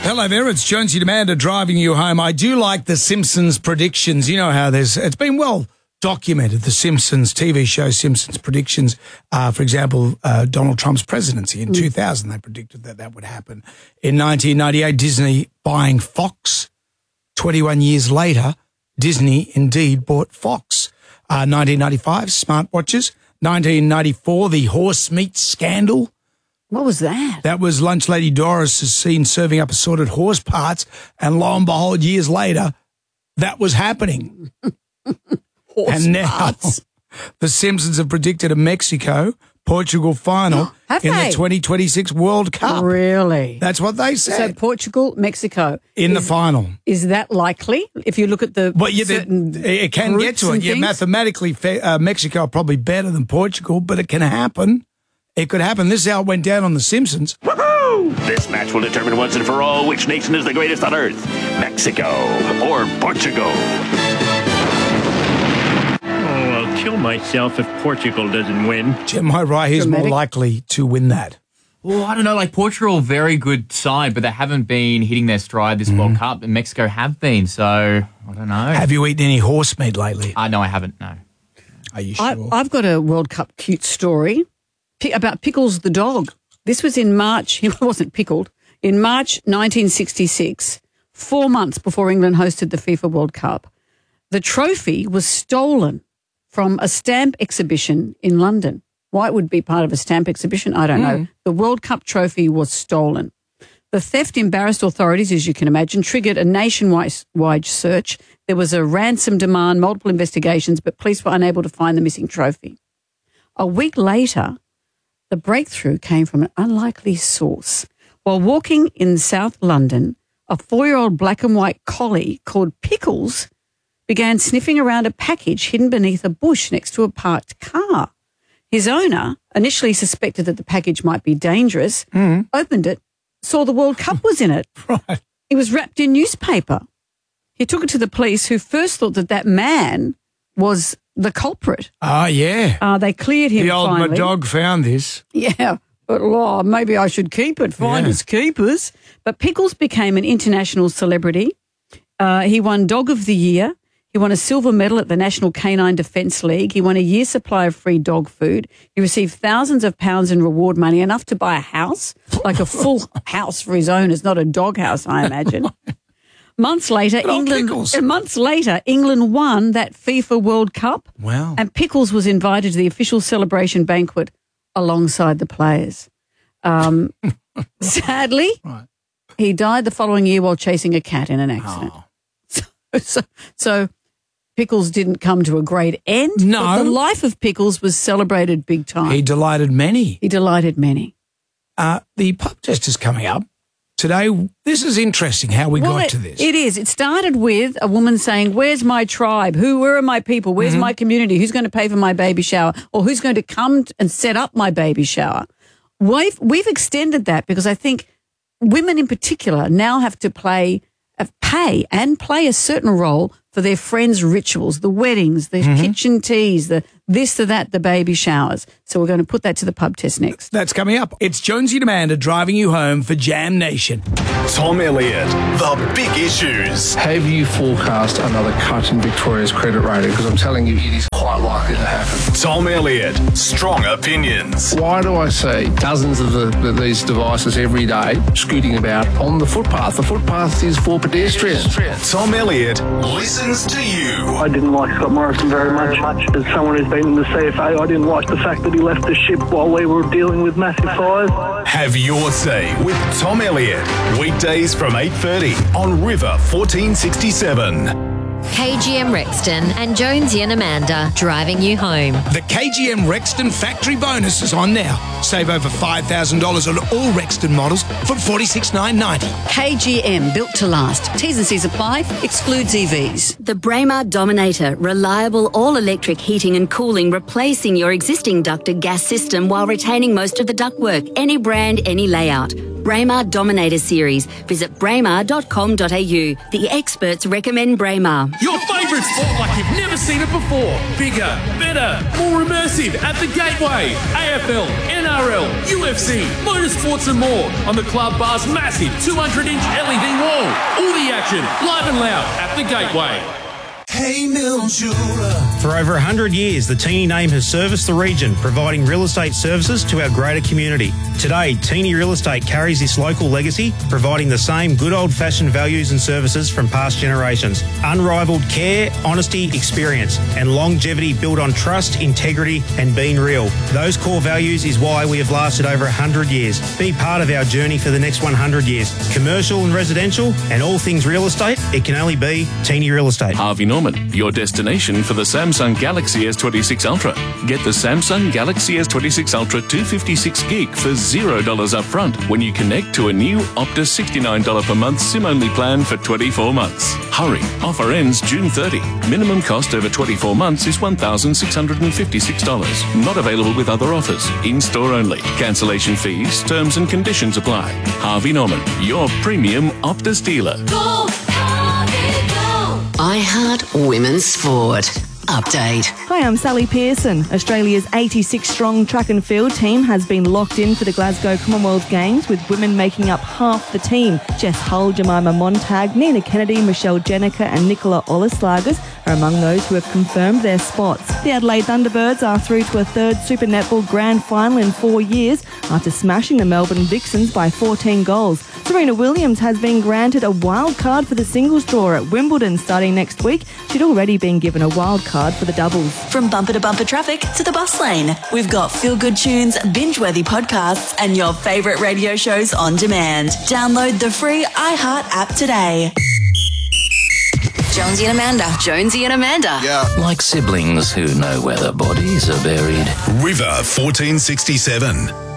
Hello there, it's Jonesy Demander driving you home. I do like the Simpsons predictions. You know how it's been well documented, the Simpsons TV show, Simpsons predictions. For example, Donald Trump's presidency in 2000, they predicted that would happen. In 1998, Disney buying Fox. 21 years later, Disney indeed bought Fox. 1995, smartwatches. 1994, the horse meat scandal. What was that? That was Lunch Lady Doris is seen serving up assorted horse parts, and lo and behold, years later, that was happening. And now the Simpsons have predicted a Mexico-Portugal final in the 2026 World Cup. Really? That's what they said. So Portugal, Mexico. In the final. Is that likely? If you look at the it can get to it. Yeah, mathematically, Mexico are probably better than Portugal, but it can happen. It could happen. This is how it went down on The Simpsons. Woohoo! This match will determine once and for all which nation is the greatest on Earth, Mexico or Portugal. I'll kill myself if Portugal doesn't win. Jim O'Reilly is more likely to win that. Well, I don't know. Like Portugal, very good side, but they haven't been hitting their stride this World Cup, and Mexico have been. So I don't know. Have you eaten any horse meat lately? No, I haven't. No. Are you sure? I've got a World Cup cute story about Pickles the dog. This was in March. He wasn't pickled. In March 1966, 4 months before England hosted the FIFA World Cup, the trophy was stolen from a stamp exhibition in London. Why it would be part of a stamp exhibition, I don't know. The World Cup trophy was stolen. The theft embarrassed authorities, as you can imagine, triggered a nationwide search. There was a ransom demand, multiple investigations, but police were unable to find the missing trophy. A week later, the breakthrough came from an unlikely source. While walking in South London, a 4-year-old black and white collie called Pickles began sniffing around a package hidden beneath a bush next to a parked car. His owner initially suspected that the package might be dangerous, opened it, saw the World Cup was in it. Right. It was wrapped in newspaper. He took it to the police, who first thought that man was the culprit. Oh, yeah. They cleared him finally. My dog found this. Yeah, but maybe I should keep it. Finders keepers. But Pickles became an international celebrity. He won Dog of the Year. He won a silver medal at the National Canine Defence League. He won a year's supply of free dog food. He received thousands of pounds in reward money, enough to buy a house, like a full house for his owners, not a dog house, I imagine. Months later, England won that FIFA World Cup. Wow. And Pickles was invited to the official celebration banquet alongside the players. Sadly, he died the following year while chasing a cat in an accident. Oh. So Pickles didn't come to a great end. No. But the life of Pickles was celebrated big time. He delighted many. The pub test is coming up today. This is interesting how we got to this. It is. It started with a woman saying, where's my tribe? Where are my people? Where's my community? Who's going to pay for my baby shower? Or who's going to come and set up my baby shower? We've extended that because I think women in particular now have to play a certain role for their friends' rituals, the weddings, the kitchen teas, the this, the that, the baby showers. So we're going to put that to the pub test next. That's coming up. It's Jonesy Demander driving you home for Jam Nation. Tom Elliott, the big issues. Have you forecast another cut in Victoria's credit rating? Because I'm telling you, it is quite likely to happen. Tom Elliott, strong opinions. Why do I see dozens of these devices every day scooting about on the footpath? The footpath is for pedestrians. Tom Elliott listens to you. I didn't like Scott Morrison very much. As someone who's been in the CFA, I didn't like the fact that he left the ship while we were dealing with massive fires. Have your say with Tom Elliott. Weekdays from 8:30 on River 1467. KGM Rexton and Jonesy and Amanda driving you home. The KGM Rexton factory bonus is on now. Save over $5,000 on all Rexton models from $46,990. KGM, built to last. T's and C's apply. Excludes EVs. The Braemar Dominator. Reliable all-electric heating and cooling, replacing your existing ducted gas system while retaining most of the ductwork. Any brand, any layout. Braemar Dominator series. Visit braemar.com.au. The experts recommend Braemar. Arena. Your favourite sport like you've never seen it before. Bigger, better, more immersive at the Gateway. AFL, NRL, UFC, motorsports and more on the Club Bar's massive 200-inch LED wall. All the action, live and loud at the Gateway. Hey Mildura. For over 100 years, the Teeny name has serviced the region, providing real estate services to our greater community. Today, Teeny Real Estate carries this local legacy, providing the same good old-fashioned values and services from past generations. Unrivaled care, honesty, experience, and longevity built on trust, integrity, and being real. Those core values is why we have lasted over 100 years. Be part of our journey for the next 100 years. Commercial and residential, and all things real estate, it can only be Teeny Real Estate. Harvey Norman, your destination for the Samsung Galaxy S26 Ultra. Get the Samsung Galaxy S26 Ultra 256 gig for $0 up front when you connect to a new Optus $69 per month SIM-only plan for 24 months. Hurry, offer ends June 30. Minimum cost over 24 months is $1,656. Not available with other offers. In-store only. Cancellation fees, terms and conditions apply. Harvey Norman, your premium Optus dealer. Go, Harvey, go. iHeart Women's Sport. Update. Hi, I'm Sally Pearson. Australia's 86-strong track and field team has been locked in for the Glasgow Commonwealth Games, with women making up half the team. Jess Hull, Jemima Montag, Nina Kennedy, Michelle Jenica and Nicola Olaslagers are among those who have confirmed their spots. The Adelaide Thunderbirds are through to a third Super Netball Grand Final in 4 years after smashing the Melbourne Vixens by 14 goals. Serena Williams has been granted a wild card for the singles draw at Wimbledon starting next week. She'd already been given a wild card for the doubles. From bumper to bumper traffic to the bus lane, we've got feel-good tunes, binge-worthy podcasts and your favourite radio shows on demand. Download the free iHeart app today. Jonesy and Amanda. Jonesy and Amanda. Yeah. Like siblings who know where their bodies are buried. River 1467.